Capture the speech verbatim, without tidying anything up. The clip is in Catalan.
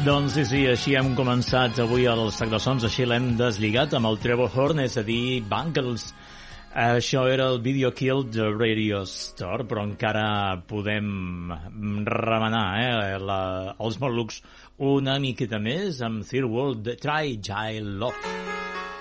Doncs sí, sí, així hem començat avui el sac de sons, així l'hem deslligat amb el Trevor Horn, és a dir, Bangles. Això era el Video Kill de Radio Store, però encara podem remenar eh, la, els Morlocks una miqueta més amb Third World Try Jail Love.